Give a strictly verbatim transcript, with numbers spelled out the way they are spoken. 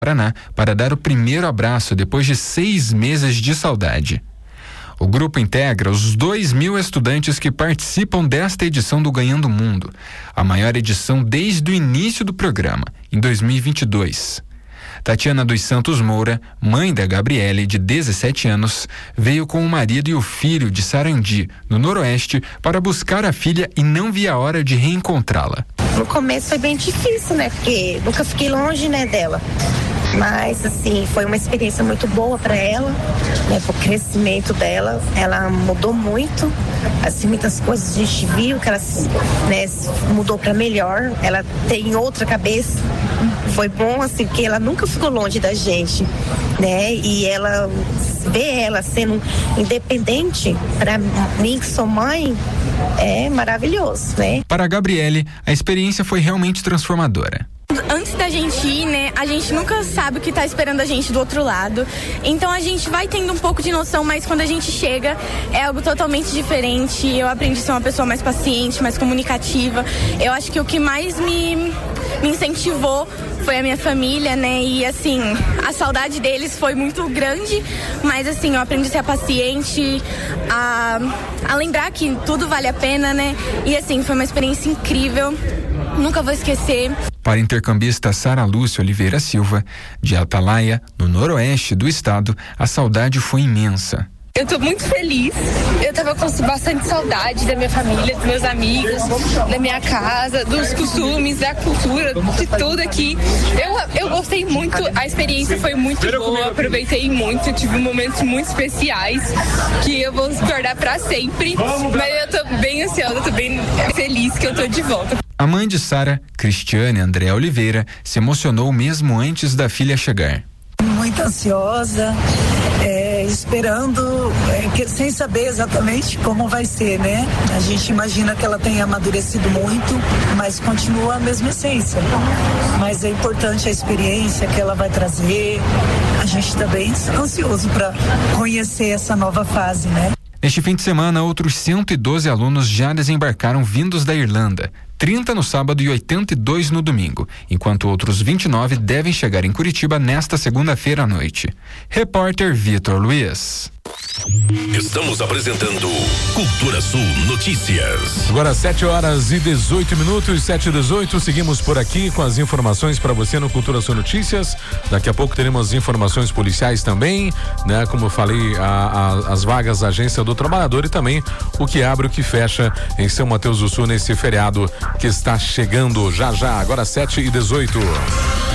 Paraná para dar o primeiro abraço depois de seis meses de saudade. O grupo integra os dois mil estudantes que participam desta edição do Ganhando o Mundo, a maior edição desde o início do programa, em dois mil e vinte e dois. Tatiana dos Santos Moura, mãe da Gabriele, de dezessete anos, veio com o marido e o filho de Sarandi, no Noroeste, para buscar a filha e não via a hora de reencontrá-la. No começo foi bem difícil, né? Porque nunca fiquei longe, né, dela. Mas, assim, foi uma experiência muito boa para ela, né, pro crescimento dela. Ela mudou muito, assim, muitas coisas a gente viu que ela, né, mudou para melhor. Ela tem outra cabeça. Foi bom, assim, porque ela nunca ficou longe da gente, né? E ela, ver ela sendo independente, para mim, que sou mãe, é maravilhoso, né? Para a Gabriele, a experiência foi realmente transformadora. Antes da gente ir, né, a gente nunca sabe o que tá esperando a gente do outro lado. Então a gente vai tendo um pouco de noção, mas quando a gente chega é algo totalmente diferente. Eu aprendi a ser uma pessoa mais paciente, mais comunicativa. Eu acho que o que mais me, me incentivou foi a minha família, né? E assim, a saudade deles foi muito grande, mas assim, eu aprendi a ser paciente, a, a lembrar que tudo vale a pena, né? E assim, foi uma experiência incrível. Nunca vou esquecer. Para a intercambista Sara Lúcia Oliveira Silva, de Atalaia, no noroeste do estado, a saudade foi imensa. Eu tô muito feliz. Eu tava com bastante saudade da minha família, dos meus amigos, da minha casa, dos costumes, da cultura, de tudo aqui. Eu, eu gostei muito, a experiência foi muito boa, aproveitei muito, tive momentos muito especiais que eu vou guardar pra sempre. Mas eu tô bem ansiosa, tô bem feliz que eu tô de volta. A mãe de Sara, Cristiane André Oliveira, se emocionou mesmo antes da filha chegar. Muito ansiosa, é, esperando, é, que, sem saber exatamente como vai ser, né? A gente imagina que ela tenha amadurecido muito, mas continua a mesma essência. Mas é importante a experiência que ela vai trazer. A gente está bem ansioso para conhecer essa nova fase, né? Neste fim de semana, outros cento e doze alunos já desembarcaram vindos da Irlanda, trinta no sábado e oitenta e dois no domingo, enquanto outros vinte e nove devem chegar em Curitiba nesta segunda-feira à noite. Repórter Vitor Luiz. Estamos apresentando Cultura Sul Notícias. Agora sete horas e dezoito minutos, sete e dezoito, seguimos por aqui com as informações para você no Cultura Sul Notícias. Daqui a pouco teremos informações policiais também, né? Como eu falei, a, a, as vagas da Agência do Trabalhador e também o que abre e o que fecha em São Mateus do Sul nesse feriado que está chegando já já. Agora sete e dezoito.